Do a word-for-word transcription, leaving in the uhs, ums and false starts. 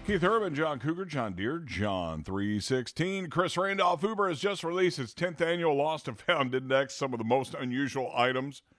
Keith Urban, John Cougar, John Deere, John three sixteen. Chris Randolph Uber has just released its tenth annual Lost and Found Index, some of the most unusual items